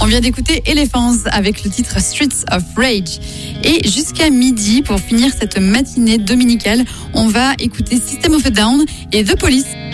On vient d'écouter Elephants avec le titre Streets of Rage. Et jusqu'à midi, pour finir cette matinée dominicale, on va écouter System of a Down et The Police.